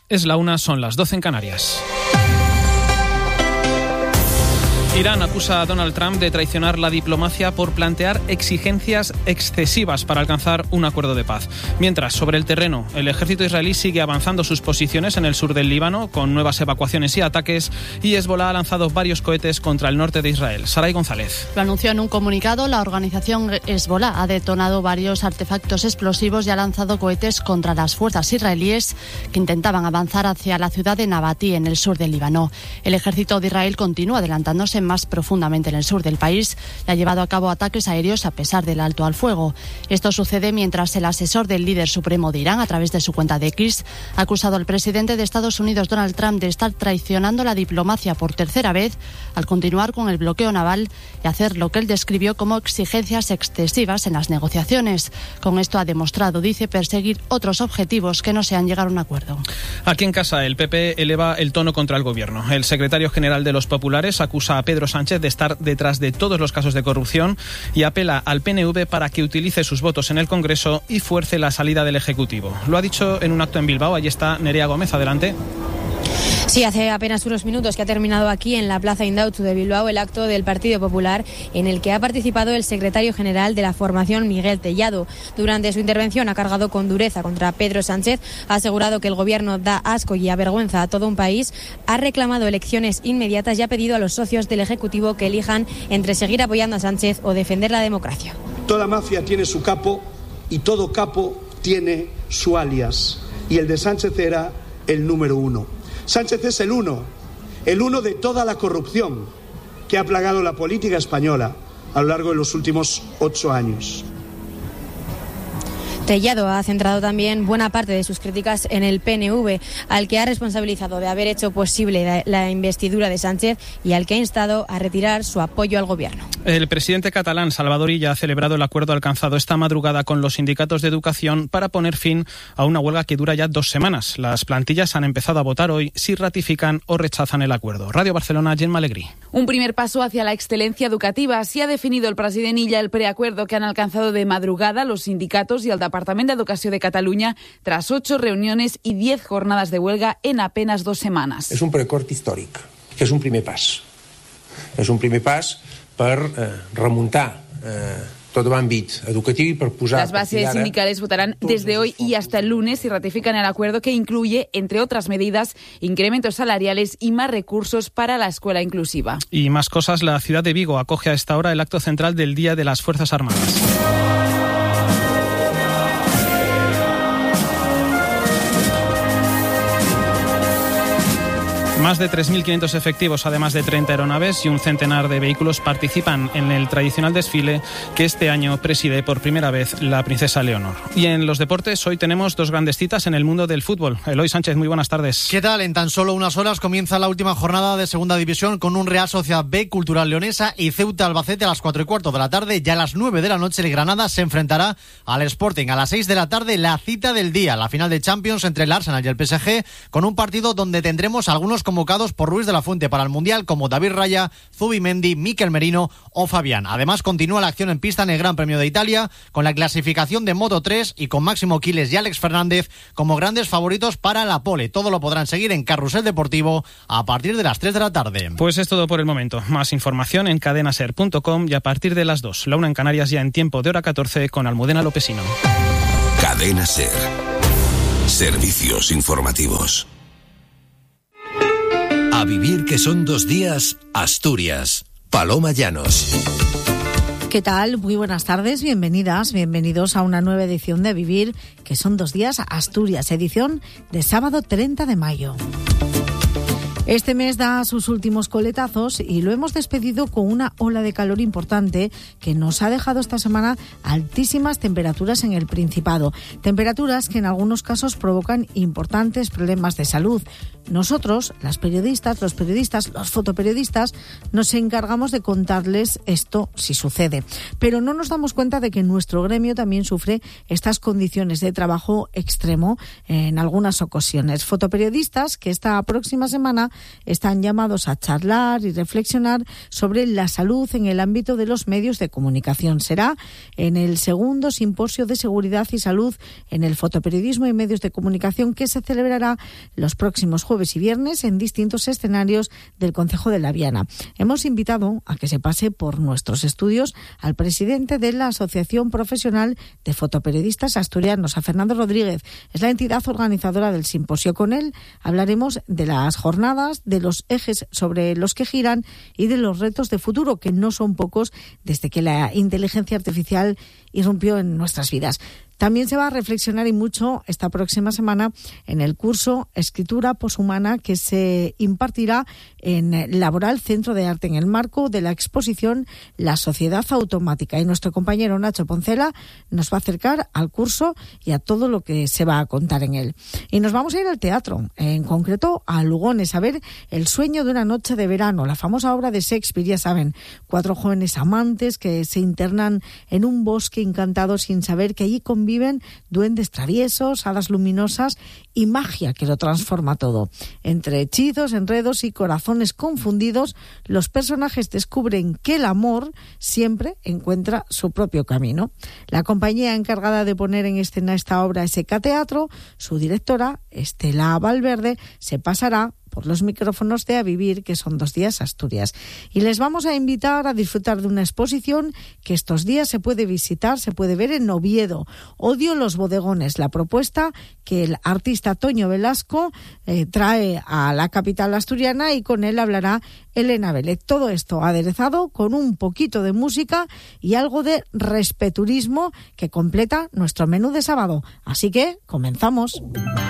Es la 1, son las 12 en Canarias. Irán acusa a Donald Trump de traicionar la diplomacia por plantear exigencias excesivas para alcanzar un acuerdo de paz. Mientras, sobre el terreno, el ejército israelí sigue avanzando sus posiciones en el sur del Líbano con nuevas evacuaciones y ataques, y Hezbollah ha lanzado varios cohetes contra el norte de Israel. Saray González. Lo anunció en un comunicado. La organización Hezbollah ha detonado varios artefactos explosivos y ha lanzado cohetes contra las fuerzas israelíes que intentaban avanzar hacia la ciudad de Nabatí, en el sur del Líbano. El ejército de Israel continúa adelantándose más profundamente en el sur del país y ha llevado a cabo ataques aéreos a pesar del alto al fuego. Esto sucede mientras el asesor del líder supremo de Irán, a través de su cuenta de X, ha acusado al presidente de Estados Unidos, Donald Trump, de estar traicionando la diplomacia por tercera vez al continuar con el bloqueo naval y hacer lo que él describió como exigencias excesivas en las negociaciones. Con esto ha demostrado, dice, perseguir otros objetivos que no sean llegar a un acuerdo. Aquí en casa, el PP eleva el tono contra el gobierno. El secretario general de los populares acusa a Pedro Sánchez de estar detrás de todos los casos de corrupción y apela al PNV para que utilice sus votos en el Congreso y fuerce la salida del Ejecutivo. Lo ha dicho en un acto en Bilbao. Allí está Nerea Gómez. Adelante. Sí, hace apenas unos minutos que ha terminado aquí en la Plaza Indautxu de Bilbao el acto del Partido Popular, en el que ha participado el secretario general de la formación, Miguel Tellado. Durante su intervención ha cargado con dureza contra Pedro Sánchez, ha asegurado que el gobierno da asco y avergüenza a todo un país, ha reclamado elecciones inmediatas y ha pedido a los socios del Ejecutivo que elijan entre seguir apoyando a Sánchez o defender la democracia. Toda mafia tiene su capo y todo capo tiene su alias, y el de Sánchez era el número 1. Sánchez es el uno de toda la corrupción que ha plagado la política española a lo largo de los últimos 8 años. Tellado ha centrado también buena parte de sus críticas en el PNV, al que ha responsabilizado de haber hecho posible la investidura de Sánchez y al que ha instado a retirar su apoyo al gobierno. El presidente catalán, Salvador Illa, ha celebrado el acuerdo alcanzado esta madrugada con los sindicatos de educación para poner fin a una huelga que dura ya 2 semanas. Las plantillas han empezado a votar hoy si ratifican o rechazan el acuerdo. Radio Barcelona, Gemma Alegrí. Un primer paso hacia la excelencia educativa. Así ha definido el presidente Illa el preacuerdo que han alcanzado de madrugada los sindicatos y el Departament d'Educació de Catalunya tras 8 reuniones y 10 jornadas de huelga en apenas 2 semanas. És un preacord històric, que és un primer pas. És un primer pas per remuntar tot l'àmbit educatiu y per posar... Las bases sindicales votarán desde hoy y hasta el lunes y ratifican el acuerdo que incluye, entre otras medidas, incrementos salariales y más recursos para la escuela inclusiva. Y más cosas, la ciudad de Vigo acoge a esta hora el acto central del Día de las Fuerzas Armadas. Más de 3.500 efectivos, además de 30 aeronaves y un centenar de vehículos, participan en el tradicional desfile que este año preside por primera vez la princesa Leonor. Y en los deportes, hoy tenemos 2 grandes citas en el mundo del fútbol. Eloy Sánchez, muy buenas tardes. ¿Qué tal? En tan solo unas horas comienza la última jornada de Segunda División con un Real Sociedad B, Cultural Leonesa y Ceuta Albacete a las 4:15 de la tarde. Ya a las 9 de la noche el Granada se enfrentará al Sporting. A las 6 de la tarde la cita del día, la final de Champions entre el Arsenal y el PSG, con un partido donde tendremos algunos convocados por Ruiz de la Fuente para el Mundial, como David Raya, Zubimendi, Mikel Merino o Fabián. Además, continúa la acción en pista en el Gran Premio de Italia, con la clasificación de Moto3 y con Máximo Quiles y Alex Fernández como grandes favoritos para la pole. Todo lo podrán seguir en Carrusel Deportivo a partir de las 3 de la tarde. Pues es todo por el momento. Más información en cadenaser.com y a partir de las 2. La 1 en Canarias, ya en tiempo de hora 14 con Almudena Lopesino. Cadena Ser. Servicios informativos. A vivir, que son 2 días, Asturias. Paloma Llanos. ¿Qué tal? Muy buenas tardes, bienvenidas, bienvenidos a una nueva edición de Vivir, que son 2 días, Asturias, edición de sábado 30 de mayo. Este mes da sus últimos coletazos y lo hemos despedido con una ola de calor importante que nos ha dejado esta semana altísimas temperaturas en el Principado. Temperaturas que en algunos casos provocan importantes problemas de salud. Nosotros, las periodistas, los periodistas, los fotoperiodistas, nos encargamos de contarles esto si sucede. Pero no nos damos cuenta de que nuestro gremio también sufre estas condiciones de trabajo extremo en algunas ocasiones. Fotoperiodistas que esta próxima semana están llamados a charlar y reflexionar sobre la salud en el ámbito de los medios de comunicación. Será en el segundo Simposio de Seguridad y Salud en el Fotoperiodismo y Medios de Comunicación, que se celebrará los próximos jueves y viernes en distintos escenarios del Concejo de la Viana. Hemos invitado a que se pase por nuestros estudios al presidente de la Asociación Profesional de Fotoperiodistas Asturianos, a Fernando Rodríguez. Es la entidad organizadora del simposio. Con él hablaremos de las jornadas, de los ejes sobre los que giran y de los retos de futuro, que no son pocos desde que la inteligencia artificial irrumpió en nuestras vidas. También se va a reflexionar y mucho esta próxima semana en el curso Escritura Poshumana que se impartirá en Laboral Centro de Arte en el marco de la exposición La Sociedad Automática. Y nuestro compañero Nacho Poncela nos va a acercar al curso y a todo lo que se va a contar en él. Y nos vamos a ir al teatro, en concreto a Lugones, a ver El sueño de una noche de verano, la famosa obra de Shakespeare, ya saben, 4 jóvenes amantes que se internan en un bosque encantado sin saber que allí conviven duendes traviesos, hadas luminosas y magia que lo transforma todo. Entre hechizos, enredos y corazones confundidos, los personajes descubren que el amor siempre encuentra su propio camino. La compañía encargada de poner en escena esta obra es ECA Teatro. Su directora, Estela Valverde, se pasará por los micrófonos de A Vivir, que son 2 días Asturias. Y les vamos a invitar a disfrutar de una exposición que estos días se puede visitar, se puede ver en Oviedo. Odio los bodegones, la propuesta que el artista Toño Velasco trae a la capital asturiana, y con él hablará Elena Vélez. Todo esto aderezado con un poquito de música y algo de respeturismo que completa nuestro menú de sábado. Así que comenzamos.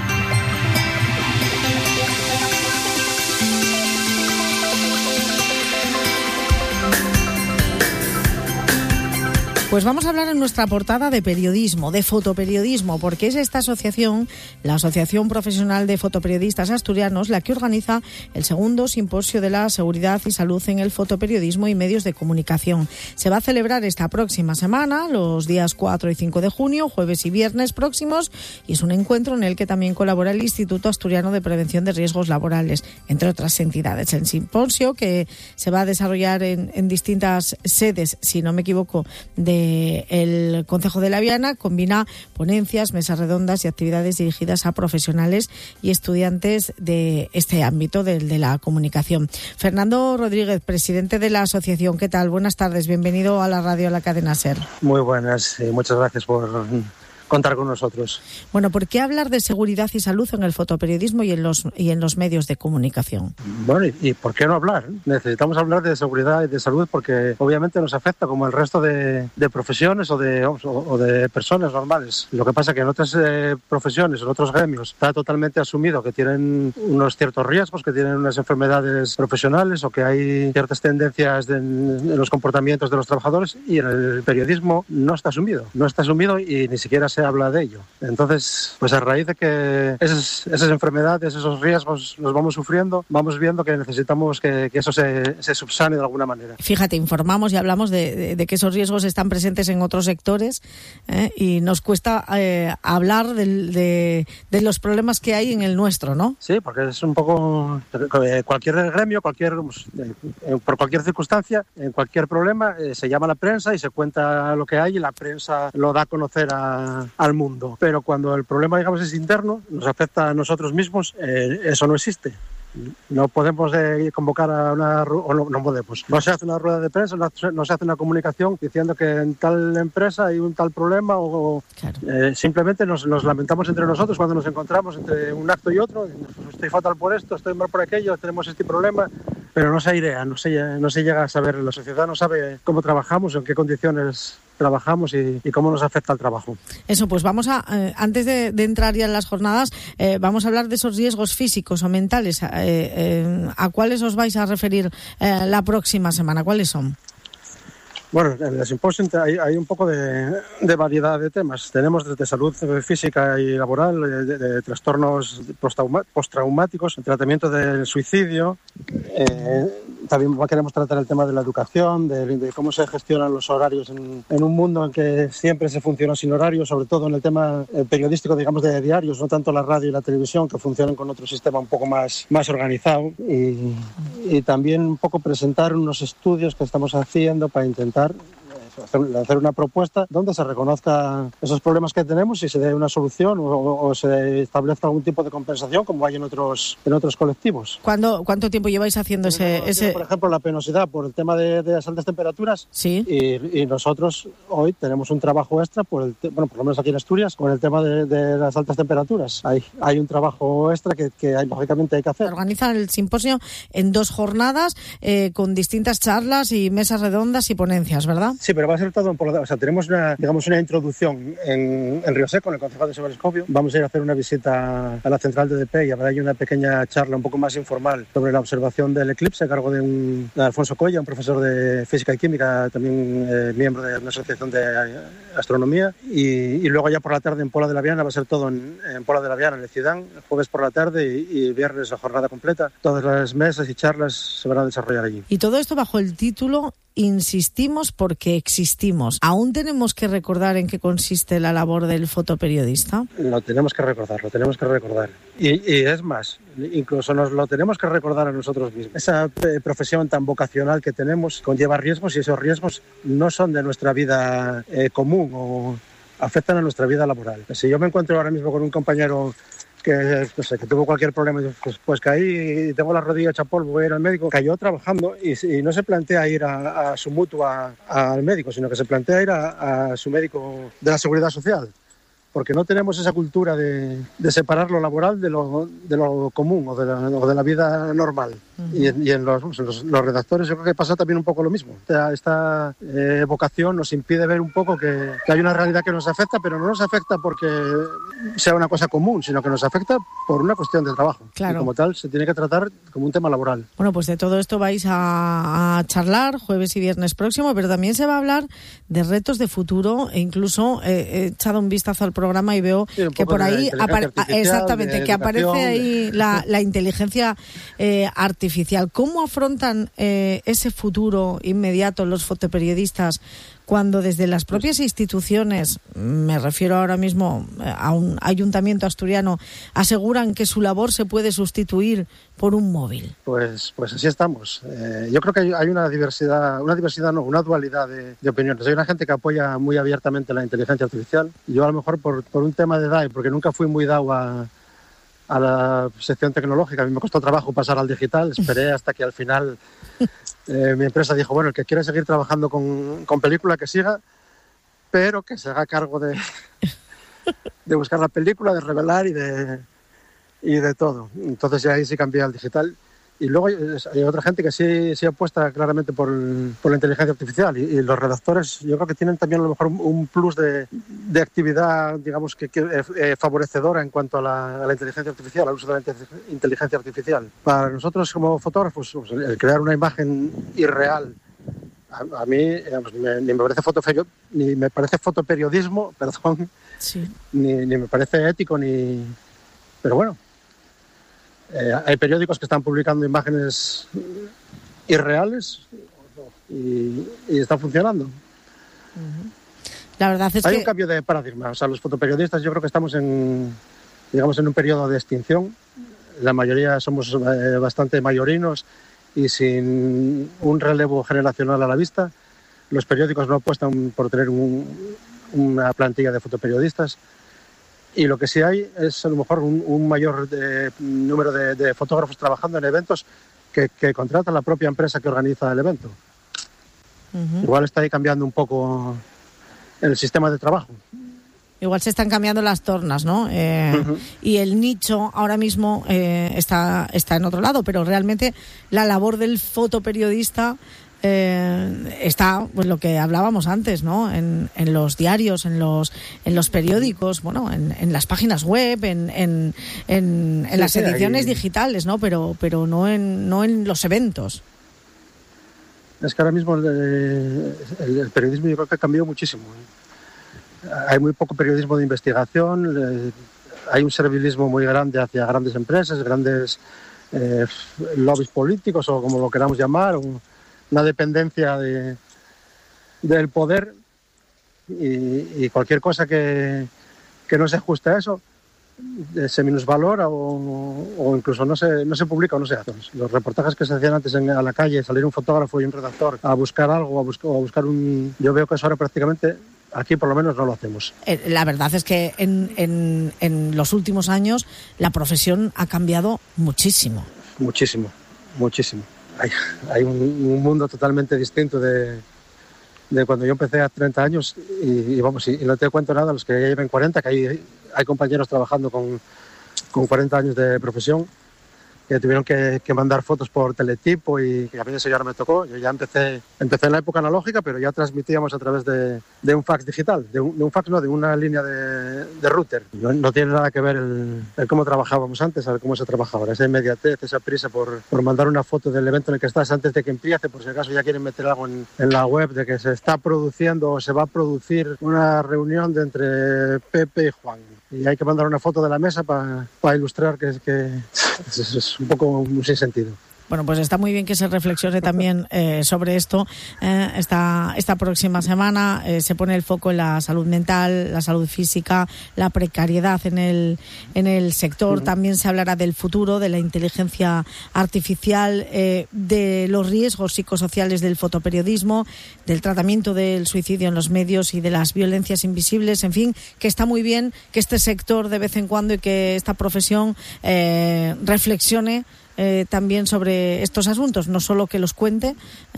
Pues vamos a hablar en nuestra portada de periodismo, de fotoperiodismo, porque es esta asociación, la Asociación Profesional de Fotoperiodistas Asturianos, la que organiza el segundo Simposio de la Seguridad y Salud en el Fotoperiodismo y Medios de Comunicación. Se va a celebrar esta próxima semana, los días 4 y 5 de junio, jueves y viernes próximos, y es un encuentro en el que también colabora el Instituto Asturiano de Prevención de Riesgos Laborales, entre otras entidades. El simposio, que se va a desarrollar en distintas sedes, si no me equivoco, el Concejo de la Viana, combina ponencias, mesas redondas y actividades dirigidas a profesionales y estudiantes de este ámbito de la comunicación. Fernando Rodríguez, presidente de la asociación, ¿qué tal? Buenas tardes, bienvenido a la radio, a la cadena SER. Muy buenas, muchas gracias por contar con nosotros. Bueno, ¿por qué hablar de seguridad y salud en el fotoperiodismo y en los medios de comunicación? Bueno, ¿y por qué no hablar? Necesitamos hablar de seguridad y de salud porque obviamente nos afecta como el resto de profesiones o de personas normales. Lo que pasa es que en otras profesiones, en otros gremios, está totalmente asumido que tienen unos ciertos riesgos, que tienen unas enfermedades profesionales o que hay ciertas tendencias en los comportamientos de los trabajadores, y en el periodismo no está asumido y ni siquiera se habla de ello. Entonces, pues a raíz de que esas enfermedades, esos riesgos los vamos sufriendo, vamos viendo que necesitamos que eso se subsane de alguna manera. Fíjate, informamos y hablamos de que esos riesgos están presentes en otros sectores, y nos cuesta hablar de los problemas que hay en el nuestro, ¿no? Sí, porque es un poco cualquier gremio, por cualquier circunstancia, en cualquier problema, se llama a la prensa y se cuenta lo que hay y la prensa lo da a conocer al mundo. Pero cuando el problema, digamos, es interno, nos afecta a nosotros mismos, eso no existe. No podemos convocar a una... No podemos. No se hace una rueda de prensa, no se hace una comunicación diciendo que en tal empresa hay un tal problema claro. Simplemente nos lamentamos entre nosotros cuando nos encontramos entre un acto y otro. Estoy fatal por esto, estoy mal por aquello, tenemos este problema, pero no se airea, no se llega a saber. La sociedad no sabe cómo trabajamos, en qué condiciones trabajamos y cómo nos afecta el trabajo. Eso, pues vamos a, antes de entrar ya en las jornadas, vamos a hablar de esos riesgos físicos o mentales. ¿A cuáles os vais a referir la próxima semana? ¿Cuáles son? Bueno, en el simposio hay un poco de variedad de temas. Tenemos desde salud física y laboral, de trastornos postraumáticos, tratamiento del suicidio. También queremos tratar el tema de la educación, de cómo se gestionan los horarios en un mundo en que siempre se funciona sin horarios, sobre todo en el tema periodístico, digamos, de diarios, no tanto la radio y la televisión, que funcionan con otro sistema un poco más organizado. Y también un poco presentar unos estudios que estamos haciendo para intentar hacer una propuesta donde se reconozca esos problemas que tenemos y se dé una solución o se establezca algún tipo de compensación como hay en otros colectivos. ¿Cuánto tiempo lleváis haciendo ese...? Por ejemplo, la penosidad por el tema de las altas temperaturas. Sí. Y nosotros hoy tenemos un trabajo extra por lo menos aquí en Asturias, con el tema de las altas temperaturas. Hay un trabajo extra que lógicamente hay que hacer. Organizan el simposio en 2 jornadas con distintas charlas y mesas redondas y ponencias, ¿verdad? Sí, pero va a ser todo tenemos una introducción en Río Seco, en el concejo de Severescovio. Vamos a ir a hacer una visita a la central de EDP y habrá ahí una pequeña charla un poco más informal sobre la observación del eclipse a cargo de Alfonso Colla, un profesor de física y química, también miembro de una asociación de astronomía. Y luego ya por la tarde en Pola de la Viana va a ser todo en Pola de la Viana, en el Cidán, jueves por la tarde y viernes la jornada completa. Todas las mesas y charlas se van a desarrollar allí. Y todo esto bajo el título Insistimos porque existimos. ¿Aún tenemos que recordar en qué consiste la labor del fotoperiodista? Lo tenemos que recordar. Y es más, incluso nos lo tenemos que recordar a nosotros mismos. Esa profesión tan vocacional que tenemos conlleva riesgos y esos riesgos no son de nuestra vida común o afectan a nuestra vida laboral. Si yo me encuentro ahora mismo con un compañero que tuvo cualquier problema, pues caí y tengo la rodilla hecha polvo, voy a ir al médico, cayó trabajando y no se plantea ir a su mutua al médico, sino que se plantea ir a su médico de la Seguridad Social, porque no tenemos esa cultura de separar lo laboral de lo común o de la vida normal. Y en los redactores yo creo que pasa también un poco lo mismo. Esta vocación nos impide ver un poco que hay una realidad que nos afecta, pero no nos afecta porque sea una cosa común, sino que nos afecta por una cuestión de trabajo. Claro. Y como tal se tiene que tratar como un tema laboral. Bueno, pues de todo esto vais a charlar jueves y viernes próximo, pero también se va a hablar de retos de futuro e incluso he echado un vistazo al programa y veo que por ahí que aparece ahí la inteligencia artificial. ¿Cómo afrontan ese futuro inmediato los fotoperiodistas cuando desde las propias instituciones, me refiero ahora mismo a un ayuntamiento asturiano, aseguran que su labor se puede sustituir por un móvil? Pues así estamos. Yo creo que hay una dualidad de opiniones. Hay una gente que apoya muy abiertamente la inteligencia artificial. Yo a lo mejor por un tema de edad y porque nunca fui muy dado a la sección tecnológica, a mí me costó trabajo pasar al digital, esperé hasta que al final mi empresa dijo, bueno, el que quiera seguir trabajando con película que siga, pero que se haga cargo de buscar la película, de revelar y de todo. Entonces ya ahí sí cambié al digital. Y luego hay otra gente que sí apuesta claramente por la inteligencia artificial y los redactores yo creo que tienen también a lo mejor un plus de actividad, digamos, que favorecedora en cuanto a la inteligencia artificial, al uso de la inteligencia artificial. Para nosotros como fotógrafos, pues, el crear una imagen irreal, a mí digamos, ni me parece fotoperiodismo, perdón, sí. ni me parece ético, pero bueno. Hay periódicos que están publicando imágenes irreales y están funcionando. La verdad es hay un cambio de paradigma. O sea, los fotoperiodistas yo creo que estamos en un periodo de extinción. La mayoría somos bastante mayorinos y sin un relevo generacional a la vista. Los periódicos no apuestan por tener una plantilla de fotoperiodistas. Y lo que sí hay es a lo mejor un mayor número de fotógrafos trabajando en eventos que contrata la propia empresa que organiza el evento. Igual está ahí cambiando un poco el sistema de trabajo. Igual se están cambiando las tornas, ¿no? Y el nicho ahora mismo está en otro lado, pero realmente la labor del fotoperiodista está, pues lo que hablábamos antes, ¿no? En los diarios, en los periódicos, bueno, en las páginas web, en las ediciones digitales, ¿no? Pero no en los eventos. Es que ahora mismo el periodismo yo creo que ha cambiado muchísimo. Hay muy poco periodismo de investigación, hay un servilismo muy grande hacia grandes empresas, grandes lobbies políticos o como lo queramos llamar, una dependencia del poder, y cualquier cosa que no se ajuste a eso se minusvalora o incluso no se publica o no se hace. Los reportajes que se hacían antes a la calle, salir un fotógrafo y un redactor a buscar algo, a buscar yo veo que eso ahora prácticamente aquí por lo menos no lo hacemos. La verdad es que en los últimos años la profesión ha cambiado muchísimo. Muchísimo. Hay un mundo totalmente distinto de cuando yo empecé a 30 años y no te cuento nada, los que ya lleven 40, que hay compañeros trabajando con 40 años de profesión que tuvieron que mandar fotos por teletipo y a mí eso ya no me tocó. Yo ya empecé en la época analógica, pero ya transmitíamos a través de un fax digital, de una línea de router. No tiene nada que ver el cómo trabajábamos antes a ver cómo se trabaja ahora. Esa inmediatez, esa prisa por mandar una foto del evento en el que estás antes de que empiece, por si acaso ya quieren meter algo en la web de que se está produciendo o se va a producir una reunión entre Pepe y Juan. Y hay que mandar una foto de la mesa para ilustrar que es un poco un sinsentido. Bueno, pues está muy bien que se reflexione también sobre esto. Esta próxima semana se pone el foco en la salud mental, la salud física, la precariedad en el sector. También se hablará del futuro, de la inteligencia artificial, de los riesgos psicosociales del fotoperiodismo, del tratamiento del suicidio en los medios y de las violencias invisibles. En fin, que está muy bien que este sector de vez en cuando y que esta profesión reflexione también sobre estos asuntos, no solo que los cuente,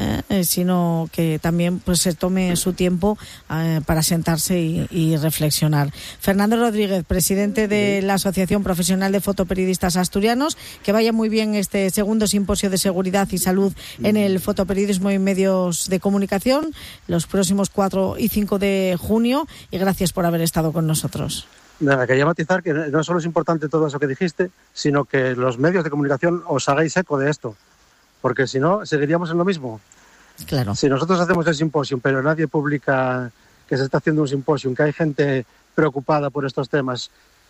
sino que también pues se tome su tiempo para sentarse y reflexionar. Fernando Rodríguez, presidente de la Asociación Profesional de Fotoperiodistas Asturianos, que vaya muy bien este segundo simposio de seguridad y salud en el fotoperiodismo y medios de comunicación, los próximos 4 y 5 de junio, y gracias por haber estado con nosotros. Nada, quería matizar que no solo es importante todo eso que dijiste, sino que los medios de comunicación os hagáis eco de esto, porque si no, seguiríamos en lo mismo. Claro. Si nosotros hacemos el simposio, pero nadie publica que se está haciendo un simposio, que hay gente preocupada por estos temas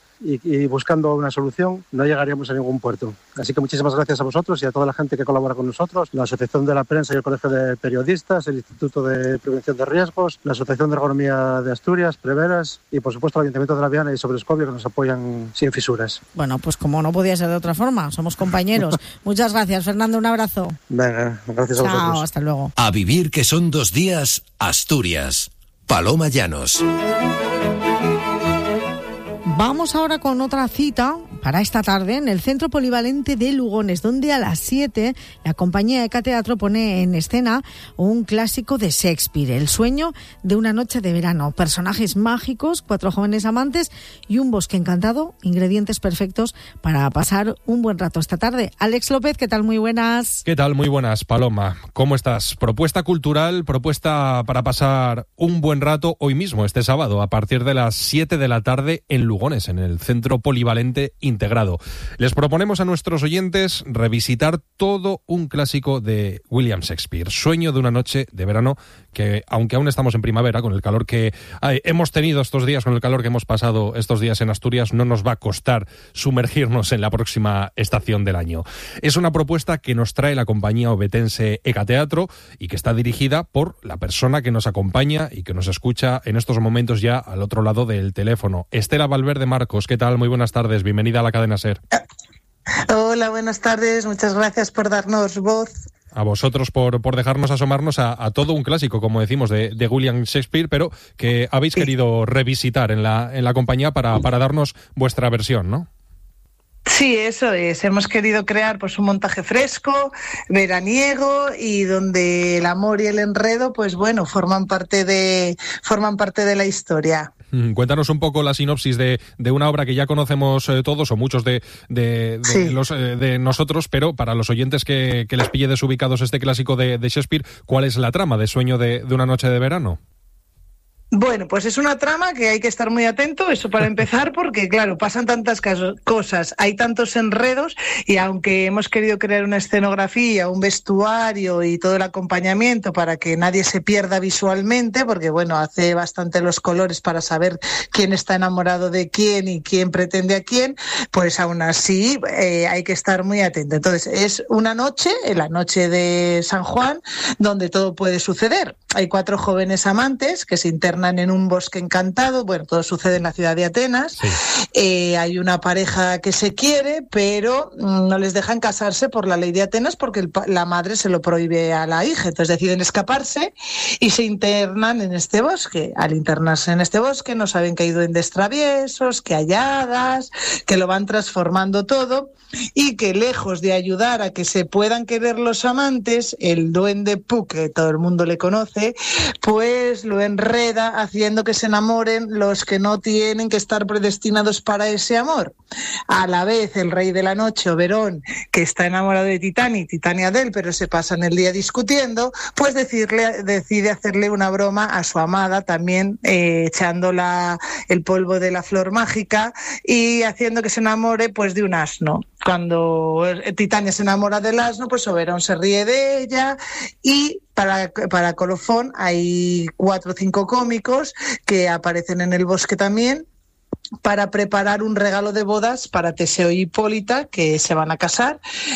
y buscando una solución, no llegaríamos a ningún puerto. Así que muchísimas gracias a vosotros y a toda la gente que colabora con nosotros, la Asociación de la Prensa y el Colegio de Periodistas, el Instituto de Prevención de Riesgos, la Asociación de Ergonomía de Asturias, Preveras y, por supuesto, el Ayuntamiento de La Viana y Sobrescobio, que nos apoyan sin fisuras. Bueno, pues como no podía ser de otra forma, somos compañeros. Muchas gracias, Fernando, un abrazo. Venga, gracias a vosotros. Chao, hasta luego. A vivir que son 2 días, Asturias. Paloma Llanos. Vamos ahora con otra cita para esta tarde en el Centro Polivalente de Lugones, donde a las 7 la compañía ECA Teatro pone en escena un clásico de Shakespeare, El sueño de una noche de verano. Personajes mágicos, 4 jóvenes amantes y un bosque encantado, ingredientes perfectos para pasar un buen rato esta tarde. Alex López, ¿qué tal? Muy buenas. ¿Qué tal? Muy buenas, Paloma. ¿Cómo estás? Propuesta cultural, propuesta para pasar un buen rato hoy mismo, este sábado, a partir de las 7 de la tarde en Lugones, en el Centro Polivalente Integrado. Les proponemos a nuestros oyentes revisitar todo un clásico de William Shakespeare, Sueño de una noche de verano, que aunque aún estamos en primavera, con el calor que hemos tenido estos días, con el calor que hemos pasado estos días en Asturias, no nos va a costar sumergirnos en la próxima estación del año. Es una propuesta que nos trae la compañía obetense ECA Teatro y que está dirigida por la persona que nos acompaña y que nos escucha en estos momentos ya al otro lado del teléfono. Estela Valverde Marcos, ¿qué tal? Muy buenas tardes, bienvenida a la cadena SER. Hola, buenas tardes, muchas gracias por darnos voz. A vosotros por dejarnos asomarnos a todo un clásico, como decimos, de William Shakespeare, pero que habéis querido revisitar en la compañía para darnos vuestra versión, ¿no? Sí, eso es. Hemos querido crear pues un montaje fresco, veraniego y donde el amor y el enredo, pues bueno, forman parte de la historia. Cuéntanos un poco la sinopsis de una obra que ya conocemos todos o muchos de nosotros, pero para los oyentes que les pille desubicados este clásico de Shakespeare, ¿cuál es la trama de Sueño de una noche de verano? Bueno, pues es una trama que hay que estar muy atento, eso para empezar, porque claro, pasan tantas cosas, hay tantos enredos, y aunque hemos querido crear una escenografía, un vestuario y todo el acompañamiento para que nadie se pierda visualmente, porque bueno, hace bastante los colores para saber quién está enamorado de quién y quién pretende a quién, pues aún así hay que estar muy atento. Entonces es una noche, la noche de San Juan, donde todo puede suceder. Hay 4 jóvenes amantes que se internan en un bosque encantado. Bueno, todo sucede en la ciudad de Atenas. Sí. Hay una pareja que se quiere, pero no les dejan casarse por la ley de Atenas porque la madre se lo prohíbe a la hija. Entonces deciden escaparse y se internan en este bosque. Al internarse en este bosque no saben que hay duendes traviesos, que hay hadas, que lo van transformando todo, y que lejos de ayudar a que se puedan querer los amantes, el duende Puck, que todo el mundo le conoce, pues lo enreda haciendo que se enamoren los que no tienen que estar predestinados para ese amor. A la vez, el rey de la noche, Oberón, que está enamorado de Titania de él, pero se pasan el día discutiendo, pues decide hacerle una broma a su amada, también echando el polvo de la flor mágica y haciendo que se enamore pues de un asno. Cuando Titania se enamora del asno, pues Oberón se ríe de ella, y para colofón hay 4 o 5 cómicos que aparecen en el bosque también para preparar un regalo de bodas para Teseo y Hipólita, que se van a casar,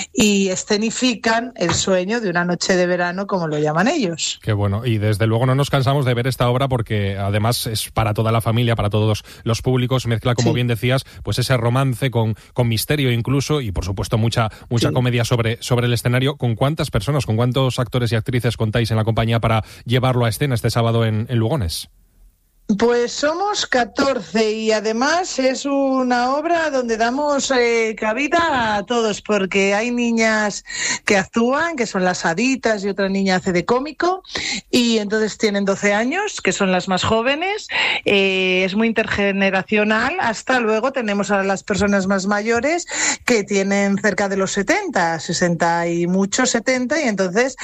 y escenifican el sueño de una noche de verano, como lo llaman ellos. Qué bueno, y desde luego no nos cansamos de ver esta obra porque además es para toda la familia, para todos los públicos, mezcla, como bien decías, pues ese romance con misterio incluso, y por supuesto mucha comedia sobre el escenario. ¿Con cuántas personas, con cuántos actores y actrices contáis en la compañía para llevarlo a escena este sábado en Lugones? Pues somos 14 y además es una obra donde damos cabida a todos, porque hay niñas que actúan, que son las haditas, y otra niña hace de cómico, y entonces tienen 12 años, que son las más jóvenes. Es muy intergeneracional. Hasta luego tenemos a las personas más mayores que tienen cerca de los 60 y muchos 70, y entonces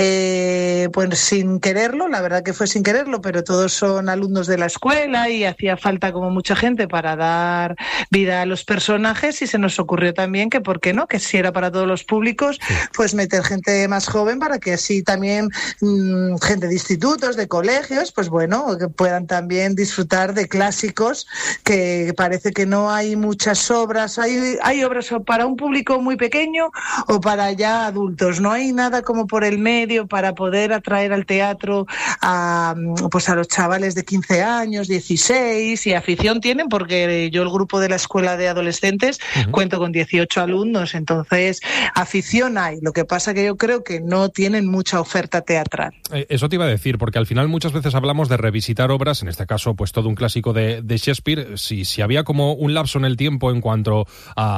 pues sin quererlo, la verdad que fue sin quererlo, pero todos son alumnos de la escuela y hacía falta como mucha gente para dar vida a los personajes, y se nos ocurrió también que por qué no, que si era para todos los públicos, pues meter gente más joven para que así también gente de institutos, de colegios, pues bueno, que puedan también disfrutar de clásicos, que parece que no hay muchas obras, hay obras para un público muy pequeño o para ya adultos, no hay nada como por el medio para poder atraer al teatro a los chavales de 15 años, 16, y afición tienen, porque yo el grupo de la escuela de adolescentes cuento con 18 alumnos, entonces afición hay. Lo que pasa que yo creo que no tienen mucha oferta teatral. Eso te iba a decir, porque al final muchas veces hablamos de revisitar obras, en este caso pues todo un clásico de Shakespeare. Si había como un lapso en el tiempo en cuanto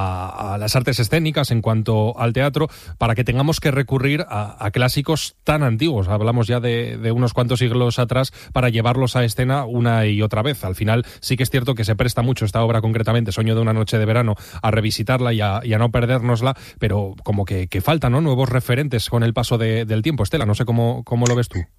a las artes escénicas, en cuanto al teatro, para que tengamos que recurrir a clásicos tan antiguos, hablamos ya de unos cuantos siglos atrás, para llevarlos a escena una y otra vez. Al final sí que es cierto que se presta mucho esta obra, concretamente Sueño de una noche de verano, a revisitarla y a no perdérnosla, pero como que faltan, ¿no?, nuevos referentes con el paso del tiempo. Estela, no sé cómo lo ves tú.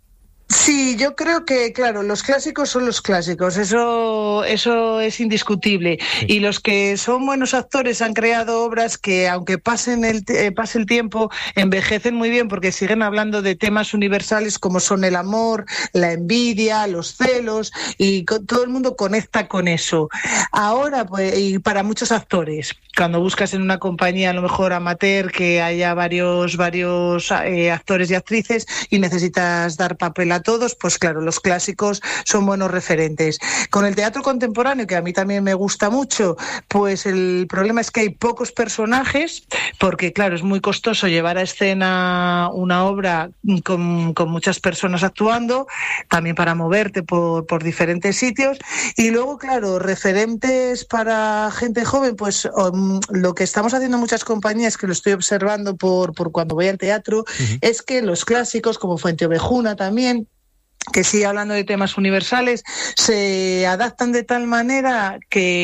Sí, yo creo que, claro, los clásicos son los clásicos, eso es indiscutible. Sí. Y los que son buenos actores han creado obras que, aunque pase el tiempo, envejecen muy bien, porque siguen hablando de temas universales como son el amor, la envidia, los celos, y todo el mundo conecta con eso. Ahora, pues, y para muchos actores, cuando buscas en una compañía, a lo mejor amateur, que haya varios actores y actrices y necesitas dar papel a todos, pues claro, los clásicos son buenos referentes. Con el teatro contemporáneo, que a mí también me gusta mucho, pues el problema es que hay pocos personajes, porque claro, es muy costoso llevar a escena una obra con muchas personas actuando, también para moverte por diferentes sitios. Y luego, claro, referentes para gente joven, pues lo que estamos haciendo muchas compañías, que lo estoy observando por cuando voy al teatro, es que los clásicos, como Fuenteovejuna también, que sigue hablando de temas universales, se adaptan de tal manera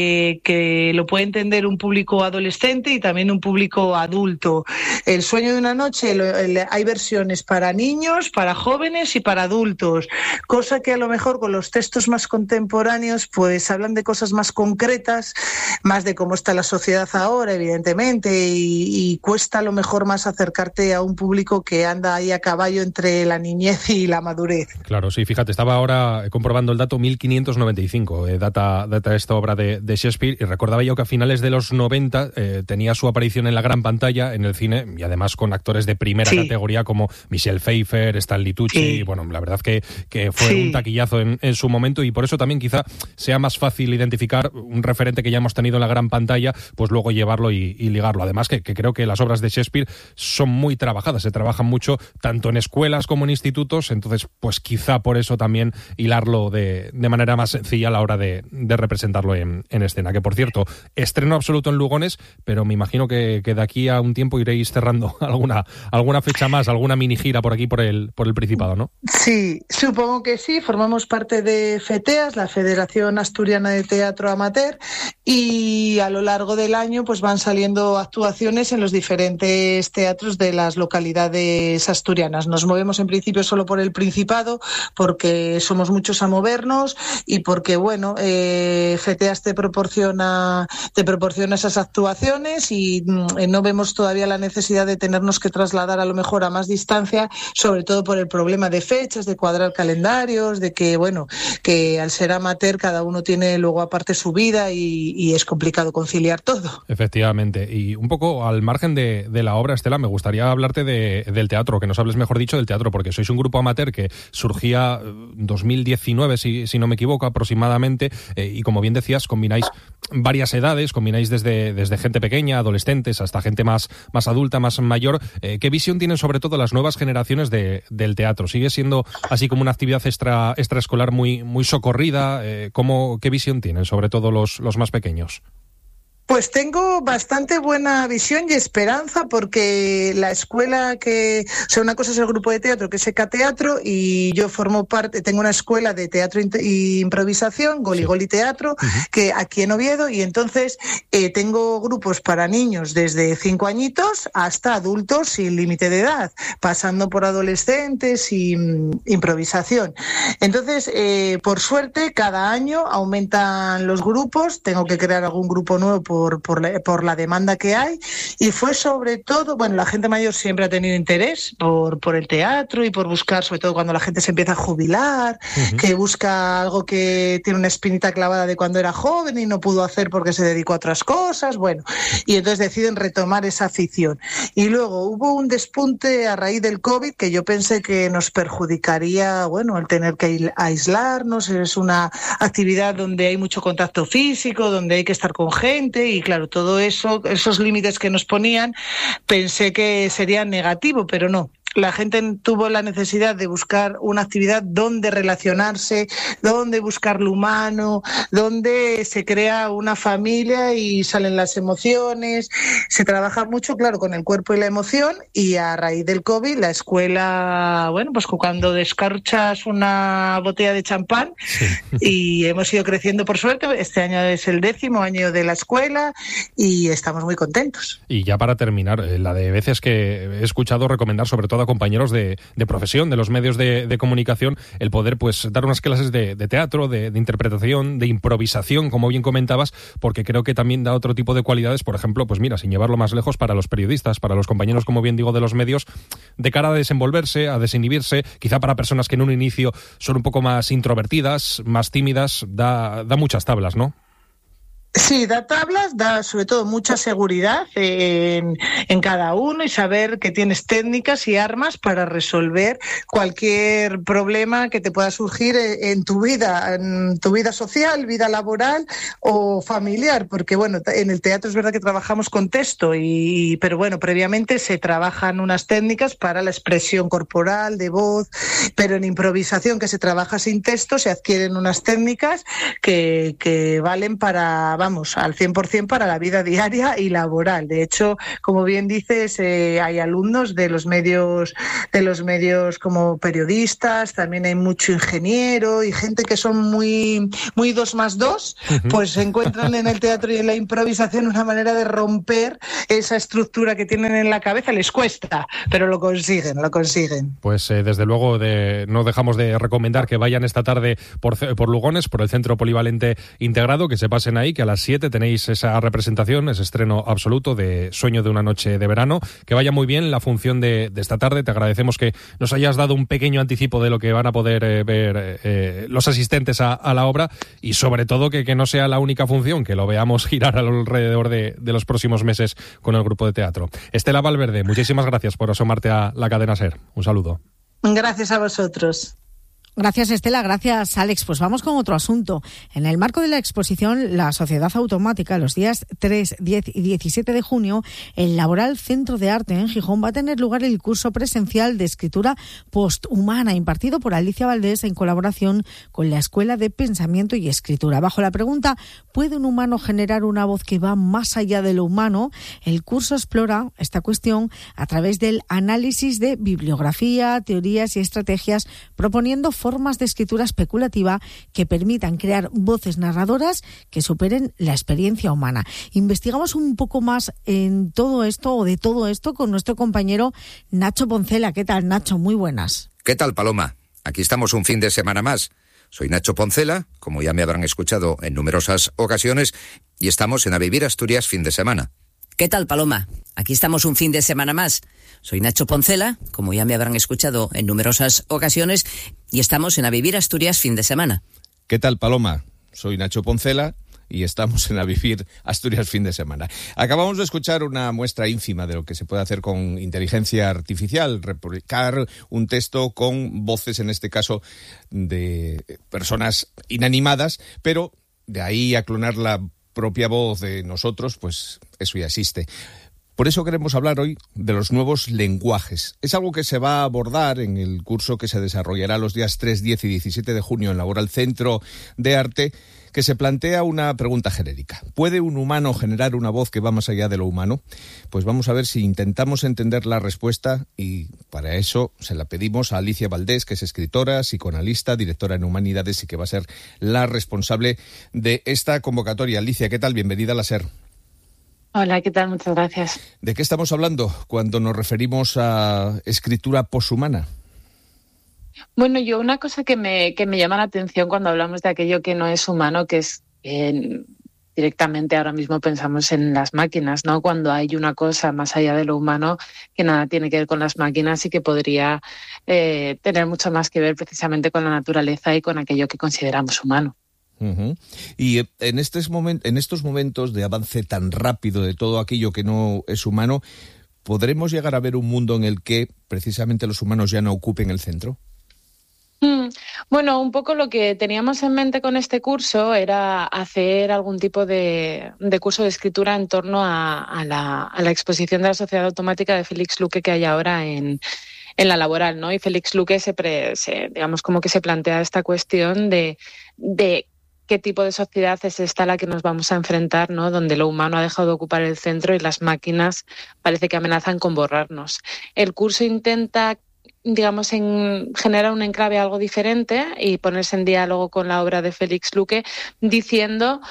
que lo puede entender un público adolescente y también un público adulto. El sueño de una noche, hay versiones para niños, para jóvenes y para adultos, cosa que a lo mejor con los textos más contemporáneos pues hablan de cosas más concretas, más de cómo está la sociedad ahora, evidentemente, y cuesta a lo mejor más acercarte a un público que anda ahí a caballo entre la niñez y la madurez. Claro, sí, fíjate, estaba ahora comprobando el dato 1595, data esta obra de Shakespeare, y recordaba yo que a finales de los 90 tenía su aparición en la gran pantalla, en el cine, y además con actores de primera categoría como Michelle Pfeiffer, Stanley Tucci, bueno, la verdad que fue un taquillazo en su momento, y por eso también quizá sea más fácil identificar un referente que ya hemos tenido en la gran pantalla, pues luego llevarlo y ligarlo. Además que creo que las obras de Shakespeare son muy trabajadas, se trabajan mucho tanto en escuelas como en institutos, entonces pues quizá por eso también hilarlo de manera más sencilla a la hora de representarlo en escena. Que por cierto, estreno absoluto en Lugones, pero me imagino que de aquí a un tiempo iréis cerrando alguna fecha más, alguna mini gira por aquí por el Principado, ¿no? Sí, supongo que sí. Formamos parte de FETEAS, la Federación Asturiana de Teatro Amateur, y a lo largo del año pues van saliendo actuaciones en los diferentes teatros de las localidades asturianas. Nos movemos en principio solo por el Principado porque somos muchos a movernos y porque, bueno, FETEAS te proporciona esas actuaciones y no vemos todavía la necesidad de tenernos que trasladar a lo mejor a más distancia, sobre todo por el problema de fechas, de cuadrar calendarios, de que, bueno, que al ser amateur cada uno tiene luego aparte su vida y es complicado conciliar todo. Efectivamente. Y un poco al margen de la obra, Estela, me gustaría hablarte del teatro, que nos hables mejor dicho del teatro, porque sois un grupo amateur que surgía 2019, si no me equivoco, aproximadamente, y como bien decías, combináis varias edades, combináis desde gente pequeña, adolescentes, hasta gente más adulta, más mayor. ¿Qué visión tienen sobre todo las nuevas generaciones del teatro? ¿Sigue siendo así como una actividad extraescolar muy socorrida? ¿Qué visión tienen sobre todo los más pequeños? Pues tengo bastante buena visión y esperanza porque la escuela una cosa es el grupo de teatro que es ECA Teatro y yo formo parte, tengo una escuela de teatro e improvisación, Goli Teatro, que aquí en Oviedo, y entonces tengo grupos para niños desde 5 añitos hasta adultos sin límite de edad, pasando por adolescentes y improvisación. Entonces, por suerte, cada año aumentan los grupos, tengo que crear algún grupo nuevo por la demanda que hay, y fue sobre todo, bueno, la gente mayor siempre ha tenido interés por el teatro y por buscar, sobre todo cuando la gente se empieza a jubilar, que busca algo que tiene una espinita clavada de cuando era joven y no pudo hacer porque se dedicó a otras cosas, bueno, y entonces deciden retomar esa afición. Y luego hubo un despunte a raíz del COVID que yo pensé que nos perjudicaría, bueno, el tener que aislarnos, es una actividad donde hay mucho contacto físico, donde hay que estar con gente, y claro, todo eso, esos límites que nos ponían, pensé que sería negativo, pero no. La gente tuvo la necesidad de buscar una actividad donde relacionarse, donde buscar lo humano, donde se crea una familia y salen las emociones. Se trabaja mucho, claro, con el cuerpo y la emoción, y a raíz del COVID la escuela, bueno, pues cuando descorchas una botella de champán, y hemos ido creciendo por suerte. Este año es el 10º año de la escuela y estamos muy contentos. Y ya para terminar, la de veces que he escuchado recomendar, sobre todo a compañeros de profesión, de los medios de comunicación, el poder pues dar unas clases de teatro, de interpretación, de improvisación, como bien comentabas, porque creo que también da otro tipo de cualidades, por ejemplo, pues mira, sin llevarlo más lejos, para los periodistas, para los compañeros, como bien digo, de los medios, de cara a desenvolverse, a desinhibirse, quizá para personas que en un inicio son un poco más introvertidas, más tímidas, da muchas tablas, ¿no? Sí, da tablas, da sobre todo mucha seguridad en cada uno, y saber que tienes técnicas y armas para resolver cualquier problema que te pueda surgir en tu vida social, vida laboral o familiar, porque bueno, en el teatro es verdad que trabajamos con texto, pero bueno, previamente se trabajan unas técnicas para la expresión corporal, de voz, pero en improvisación, que se trabaja sin texto, se adquieren unas técnicas que valen para al 100% para la vida diaria y laboral. De hecho, como bien dices, hay alumnos de los medios como periodistas, también hay mucho ingeniero y gente que son muy 2+2, pues se encuentran en el teatro y en la improvisación una manera de romper esa estructura que tienen en la cabeza. Les cuesta, pero lo consiguen. Pues desde luego no dejamos de recomendar que vayan esta tarde por Lugones, por el Centro Polivalente Integrado, que se pasen ahí, que a las 7 tenéis esa representación, ese estreno absoluto de Sueño de una noche de verano. Que vaya muy bien la función de esta tarde. Te agradecemos que nos hayas dado un pequeño anticipo de lo que van a poder ver los asistentes a la obra, y sobre todo que no sea la única función, que lo veamos girar alrededor de los próximos meses con el grupo de teatro. Estela Valverde, muchísimas gracias por asomarte a la cadena SER. Un saludo. Gracias a vosotros. Gracias, Estela. Gracias, Alex. Pues vamos con otro asunto. En el marco de la exposición La Sociedad Automática, los días 3, 10 y 17 de junio, el Laboral Centro de Arte en Gijón va a tener lugar el curso presencial de escritura posthumana, impartido por Alicia Valdés en colaboración con la Escuela de Pensamiento y Escritura. Bajo la pregunta, ¿puede un humano generar una voz que va más allá de lo humano? El curso explora esta cuestión a través del análisis de bibliografía, teorías y estrategias, proponiendo formas de escritura especulativa que permitan crear voces narradoras que superen la experiencia humana. Investigamos un poco más en todo esto o de todo esto con nuestro compañero Nacho Poncela. ¿Qué tal, Nacho? Muy buenas. ¿Qué tal, Paloma? Aquí estamos un fin de semana más. Soy Nacho Poncela, como ya me habrán escuchado en numerosas ocasiones, y estamos en A Vivir Asturias fin de semana. ¿Qué tal, Paloma? Aquí estamos un fin de semana más. Soy Nacho Poncela, como ya me habrán escuchado en numerosas ocasiones, y estamos en A Vivir Asturias fin de semana. ¿Qué tal, Paloma? Soy Nacho Poncela y estamos en A Vivir Asturias fin de semana. Acabamos de escuchar una muestra ínfima de lo que se puede hacer con inteligencia artificial, replicar un texto con voces, en este caso, de personas inanimadas, pero de ahí a clonar la propia voz de nosotros, pues eso ya existe. Por eso queremos hablar hoy de los nuevos lenguajes. Es algo que se va a abordar en el curso que se desarrollará los días 3, 10 y 17 de junio en Laboral Centro de Arte, que se plantea una pregunta genérica. ¿Puede un humano generar una voz que va más allá de lo humano? Pues vamos a ver si intentamos entender la respuesta, y para eso se la pedimos a Alicia Valdés, que es escritora, psicoanalista, directora en Humanidades y que va a ser la responsable de esta convocatoria. Alicia, ¿qué tal? Bienvenida a la SER. Hola, ¿qué tal? Muchas gracias. ¿De qué estamos hablando cuando nos referimos a escritura poshumana? Bueno, yo una cosa que me llama la atención cuando hablamos de aquello que no es humano, que es directamente ahora mismo pensamos en las máquinas, ¿no? Cuando hay una cosa más allá de lo humano que nada tiene que ver con las máquinas y que podría tener mucho más que ver precisamente con la naturaleza y con aquello que consideramos humano. Uh-huh. Y en estos momentos de avance tan rápido de todo aquello que no es humano, ¿podremos llegar a ver un mundo en el que precisamente los humanos ya no ocupen el centro? Bueno, un poco lo que teníamos en mente con este curso era hacer algún tipo de curso de escritura en torno a la exposición de la Sociedad Automática de Félix Luque que hay ahora en la Laboral, ¿no? Y Félix Luque digamos como que se plantea esta cuestión de qué tipo de sociedad es esta a la que nos vamos a enfrentar, ¿no? Donde lo humano ha dejado de ocupar el centro y las máquinas parece que amenazan con borrarnos. El curso intenta, digamos, generar un enclave algo diferente y ponerse en diálogo con la obra de Félix Luque, diciendo,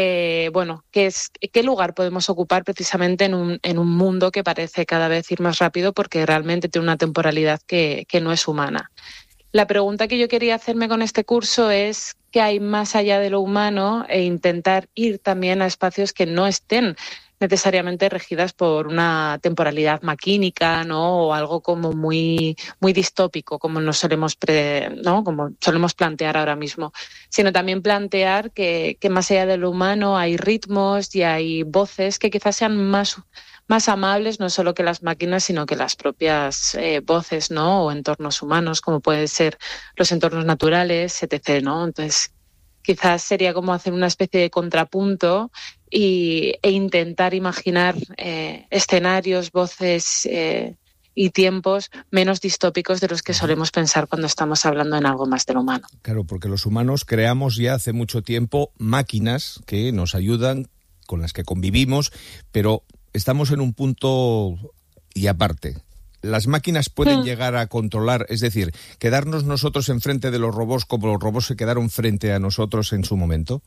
qué lugar podemos ocupar precisamente en un mundo que parece cada vez ir más rápido porque realmente tiene una temporalidad que no es humana. La pregunta que yo quería hacerme con este curso es qué hay más allá de lo humano e intentar ir también a espacios que no estén necesariamente regidas por una temporalidad maquínica, ¿no? O algo como muy, muy distópico, como como solemos plantear ahora mismo, sino también plantear que más allá de lo humano hay ritmos y hay voces que quizás sean más amables, no solo que las máquinas, sino que las propias voces, ¿no? O entornos humanos, como pueden ser los entornos naturales, etc., ¿no? Entonces, quizás sería como hacer una especie de contrapunto e intentar imaginar escenarios, voces y tiempos menos distópicos de los que solemos pensar cuando estamos hablando en algo más del humano. Claro, porque los humanos creamos ya hace mucho tiempo máquinas que nos ayudan, con las que convivimos, pero estamos en un punto y aparte. ¿Las máquinas pueden llegar a controlar, es decir, quedarnos nosotros enfrente de los robots como los robots se quedaron frente a nosotros en su momento?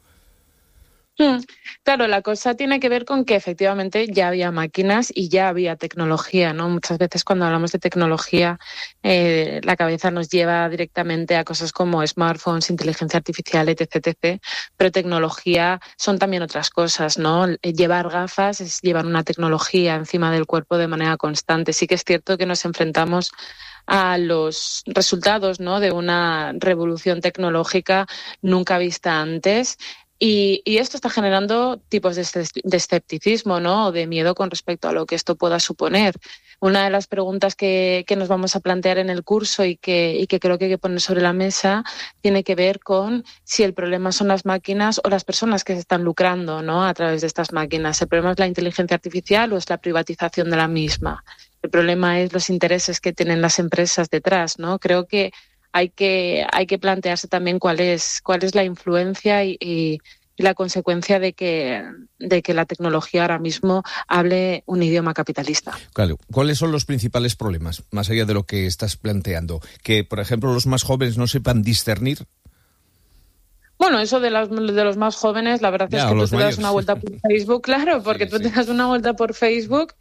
Claro, la cosa tiene que ver con que efectivamente ya había máquinas y ya había tecnología, ¿no? Muchas veces cuando hablamos de tecnología, la cabeza nos lleva directamente a cosas como smartphones, inteligencia artificial, etc. Pero tecnología son también otras cosas, ¿no? Llevar gafas es llevar una tecnología encima del cuerpo de manera constante. Sí que es cierto que nos enfrentamos a los resultados, ¿no?, de una revolución tecnológica nunca vista antes. Y esto está generando tipos de escepticismo, ¿no?, o de miedo con respecto a lo que esto pueda suponer. Una de las preguntas que nos vamos a plantear en el curso y que creo que hay que poner sobre la mesa tiene que ver con si el problema son las máquinas o las personas que se están lucrando, ¿no?, a través de estas máquinas. ¿El problema es la inteligencia artificial o es la privatización de la misma? El problema es los intereses que tienen las empresas detrás, ¿no? Creo que hay que plantearse también cuál es la influencia y la consecuencia de que la tecnología ahora mismo hable un idioma capitalista. Claro. ¿Cuáles son los principales problemas, más allá de lo que estás planteando? Que, por ejemplo, los más jóvenes no sepan discernir. Bueno, eso de los más jóvenes, la verdad es que tú te das una vuelta por Facebook, claro, porque tú te das una vuelta por Facebook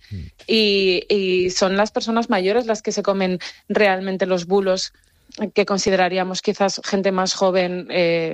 y son las personas mayores las que se comen realmente los bulos que consideraríamos quizás gente más joven,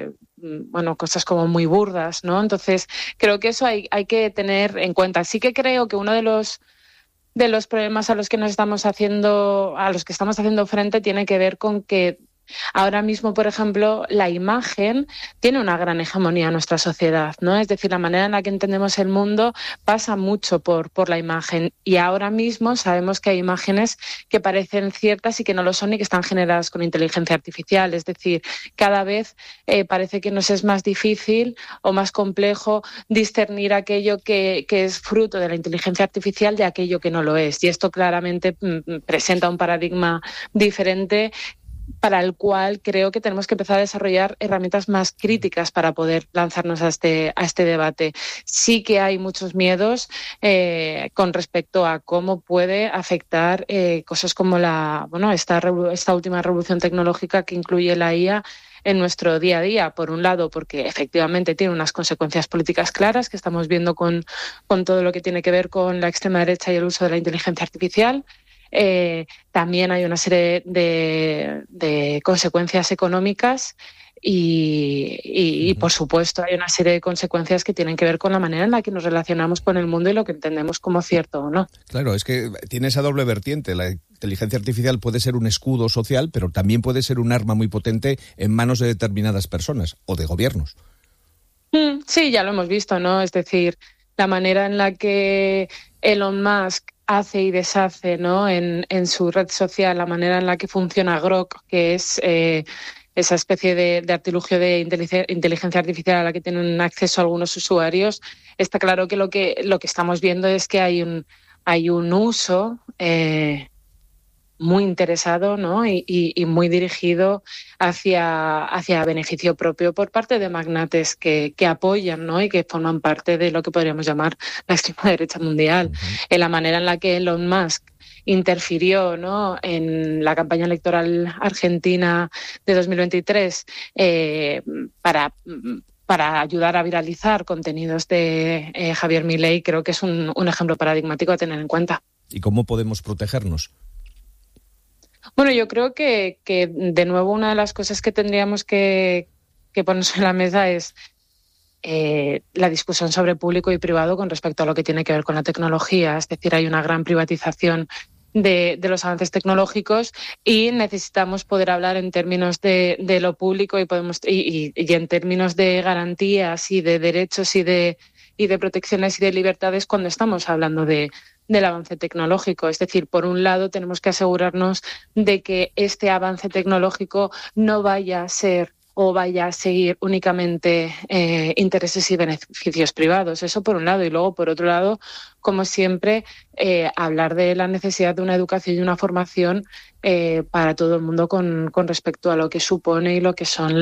cosas como muy burdas, ¿no? Entonces, creo que eso hay que tener en cuenta. Sí que creo que uno de los problemas a los que estamos haciendo frente tiene que ver con que ahora mismo, por ejemplo, la imagen tiene una gran hegemonía en nuestra sociedad, ¿no? Es decir, la manera en la que entendemos el mundo pasa mucho por la imagen y ahora mismo sabemos que hay imágenes que parecen ciertas y que no lo son y que están generadas con inteligencia artificial. Es decir, cada vez parece que nos es más difícil o más complejo discernir aquello que es fruto de la inteligencia artificial de aquello que no lo es. Y esto claramente presenta un paradigma diferente para el cual creo que tenemos que empezar a desarrollar herramientas más críticas para poder lanzarnos a este debate. Sí que hay muchos miedos con respecto a cómo puede afectar cosas como esta última revolución tecnológica que incluye la IA en nuestro día a día. Por un lado, porque efectivamente tiene unas consecuencias políticas claras que estamos viendo con todo lo que tiene que ver con la extrema derecha y el uso de la inteligencia artificial. También hay una serie de consecuencias económicas y por supuesto hay una serie de consecuencias que tienen que ver con la manera en la que nos relacionamos con el mundo y lo que entendemos como cierto o no. Claro, es que tiene esa doble vertiente. La inteligencia artificial puede ser un escudo social, pero también puede ser un arma muy potente en manos de determinadas personas o de gobiernos. Sí, ya lo hemos visto, ¿no? Es decir, la manera en la que Elon Musk hace y deshace, ¿no?, en su red social, la manera en la que funciona Grok, que es esa especie de artilugio de inteligencia artificial a la que tienen acceso algunos usuarios. Está claro que lo que estamos viendo es que hay un uso muy interesado, ¿no?, y muy dirigido hacia beneficio propio por parte de magnates que apoyan, ¿no?, y que forman parte de lo que podríamos llamar la extrema derecha mundial. En la manera en la que Elon Musk interfirió, ¿no?, en la campaña electoral argentina de 2023 para ayudar a viralizar contenidos de Javier Milei, creo que es un ejemplo paradigmático a tener en cuenta. ¿Y cómo podemos protegernos? Bueno, yo creo que de nuevo una de las cosas que tendríamos que poner sobre la mesa es la discusión sobre público y privado con respecto a lo que tiene que ver con la tecnología. Es decir, hay una gran privatización de los avances tecnológicos y necesitamos poder hablar en términos de lo público y en términos de garantías y de derechos y de protecciones y de libertades cuando estamos hablando del avance tecnológico. Es decir, por un lado tenemos que asegurarnos de que este avance tecnológico no vaya a ser o vaya a seguir únicamente intereses y beneficios privados. Eso por un lado. Y luego, por otro lado, como siempre, hablar de la necesidad de una educación y una formación para todo el mundo con respecto a lo que supone y lo que son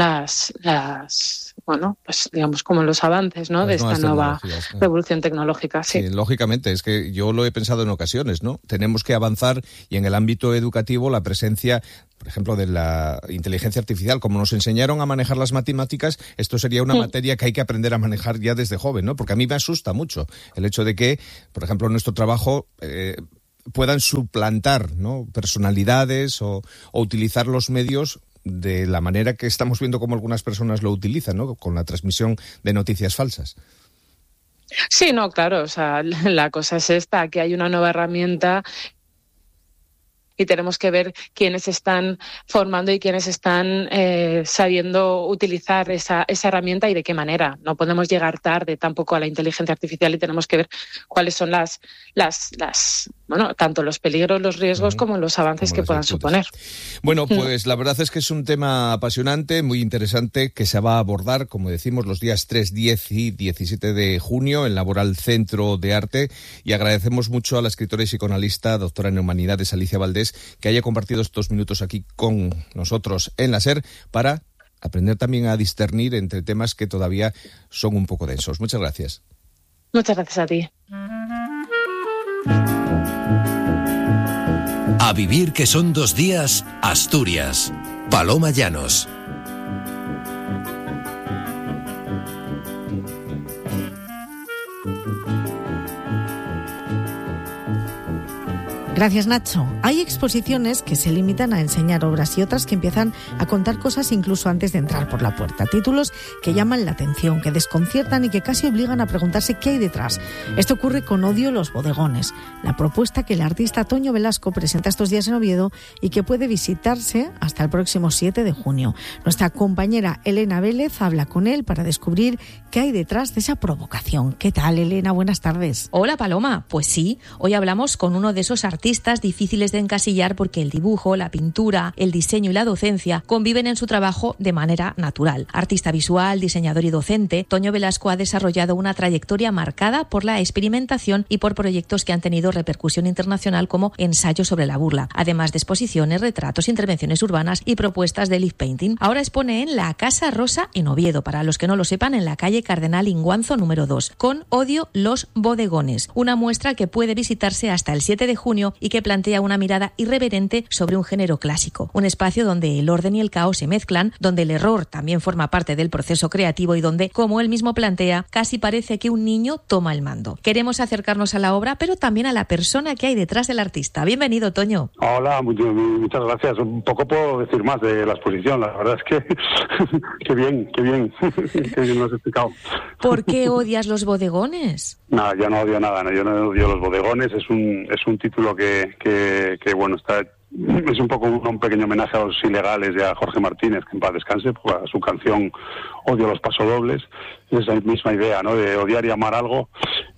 pues digamos como los avances, ¿no? De esta nueva revolución tecnológica. Sí, lógicamente, es que yo lo he pensado en ocasiones, ¿no? Tenemos que avanzar y en el ámbito educativo la presencia, por ejemplo, de la inteligencia artificial, como nos enseñaron a manejar las matemáticas, esto sería una materia que hay que aprender a manejar ya desde joven, ¿no? Porque a mí me asusta mucho el hecho de que, por ejemplo, en nuestro trabajo puedan suplantar, ¿no?, personalidades o utilizar los medios de la manera que estamos viendo como algunas personas lo utilizan, ¿no?, con la transmisión de noticias falsas. Sí, no, claro, o sea, la cosa es esta, que hay una nueva herramienta y tenemos que ver quiénes están formando y quiénes están sabiendo utilizar esa herramienta y de qué manera. No podemos llegar tarde tampoco a la inteligencia artificial y tenemos que ver cuáles son tanto los peligros, los riesgos como los avances que puedan suponer. Bueno, pues la verdad es que es un tema apasionante, muy interesante, que se va a abordar, como decimos, los días 3, 10 y 17 de junio en Laboral Centro de Arte, y agradecemos mucho a la escritora y psicoanalista, doctora en Humanidades, Alicia Valdés, que haya compartido estos minutos aquí con nosotros en la SER para aprender también a discernir entre temas que todavía son un poco densos. Muchas gracias. Muchas gracias a ti. A vivir, que son 2 días, Asturias. Paloma Llanos. Gracias, Nacho. Hay exposiciones que se limitan a enseñar obras y otras que empiezan a contar cosas incluso antes de entrar por la puerta. Títulos que llaman la atención, que desconciertan y que casi obligan a preguntarse qué hay detrás. Esto ocurre con Odio los bodegones, la propuesta que el artista Toño Velasco presenta estos días en Oviedo y que puede visitarse hasta el próximo 7 de junio. Nuestra compañera Elena Vélez habla con él para descubrir qué hay detrás de esa provocación. ¿Qué tal, Elena? Buenas tardes. Hola, Paloma. Pues sí, hoy hablamos con uno de esos artistas difíciles de encasillar porque el dibujo, la pintura, el diseño y la docencia conviven en su trabajo de manera natural. Artista visual, diseñador y docente, Toño Velasco ha desarrollado una trayectoria marcada por la experimentación y por proyectos que han tenido repercusión internacional como Ensayo sobre la burla, además de exposiciones, retratos, intervenciones urbanas y propuestas de live painting. Ahora expone en la Casa Rosa en Oviedo, para los que no lo sepan, en la calle Cardenal Inguanzo número 2, con Odio los bodegones, una muestra que puede visitarse hasta el 7 de junio y que plantea una mirada irreverente sobre un género clásico. Un espacio donde el orden y el caos se mezclan, donde el error también forma parte del proceso creativo y donde, como él mismo plantea, casi parece que un niño toma el mando. Queremos acercarnos a la obra, pero también a la persona que hay detrás del artista. Bienvenido, Toño. Hola, muchas gracias. Un poco puedo decir más de la exposición. La verdad es que qué bien que bien lo has explicado. ¿Por qué odias los bodegones? No, yo no odio nada, yo no odio los bodegones. Es un título que bueno, es un poco un pequeño homenaje a los ilegales y a Jorge Martínez, que en paz descanse, por su canción Odio los pasodobles. Es esa misma idea, ¿no?, de odiar y amar algo.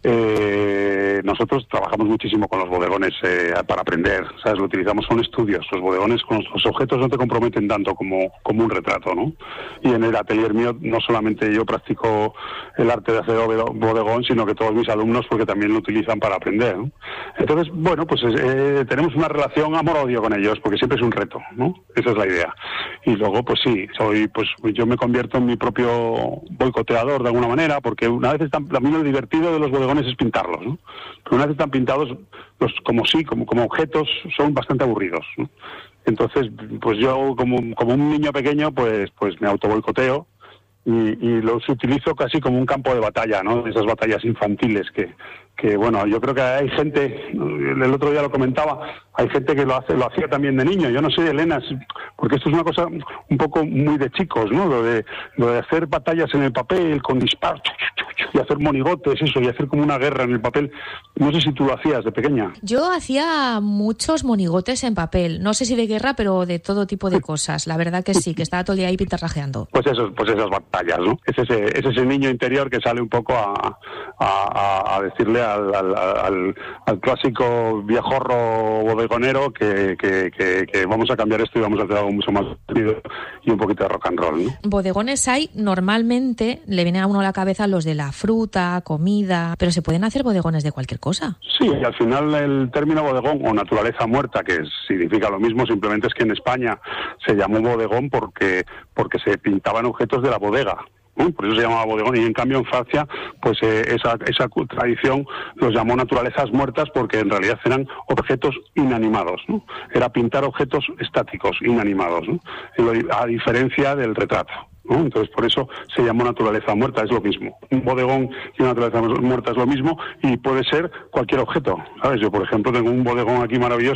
Nosotros trabajamos muchísimo con los bodegones para aprender, ¿sabes? Lo utilizamos, son estudios. Los bodegones, con los objetos no te comprometen tanto como un retrato, ¿no? Y en el atelier mío no solamente yo practico el arte de hacer bodegón, sino que todos mis alumnos, porque también lo utilizan para aprender, ¿no? Entonces, bueno, pues tenemos una relación amor-odio con ellos, porque siempre es un reto, ¿no? Esa es la idea. Y luego, pues sí, yo me convierto en mi propio boicoteador de alguna manera, porque una vez también lo divertido de los bodegones es pintarlos, ¿no? Pero una vez están pintados, como objetos, son bastante aburridos, ¿no? Entonces, pues yo como un niño pequeño, pues me autoboicoteo y los utilizo casi como un campo de batalla, ¿no? Esas batallas infantiles que bueno, yo creo que hay gente, el otro día lo comentaba, hay gente que lo hacía también de niño. Yo no sé, Elena, porque esto es una cosa un poco muy de chicos, ¿no? Lo de hacer batallas en el papel con disparos, y hacer monigotes, eso, y hacer como una guerra en el papel. No sé si tú lo hacías de pequeña. Yo hacía muchos monigotes en papel, no sé si de guerra, pero de todo tipo de cosas. La verdad que sí, que estaba todo el día ahí pintarrajeando. Pues esas batallas, ¿no? Es ese niño interior que sale un poco a decirle al clásico viejorro bodegonero que vamos a cambiar esto y vamos a hacer algo mucho más divertido y un poquito de rock and roll, ¿no? Bodegones hay, normalmente le viene a uno a la cabeza los de la fruta, comida, pero se pueden hacer bodegones de cualquier cosa. Sí, y al final el término bodegón o naturaleza muerta, que significa lo mismo, simplemente es que en España se llamó bodegón porque se pintaban objetos de la bodega. Por eso se llamaba bodegón, y en cambio en Francia pues esa tradición los llamó naturalezas muertas porque en realidad eran objetos inanimados, ¿no? Era pintar objetos estáticos, inanimados, ¿no? A diferencia del retrato, ¿no? Entonces por eso se llamó naturaleza muerta, es lo mismo. Un bodegón y una naturaleza muerta es lo mismo, y puede ser cualquier objeto, ¿sabes? Yo por ejemplo tengo un bodegón aquí maravilloso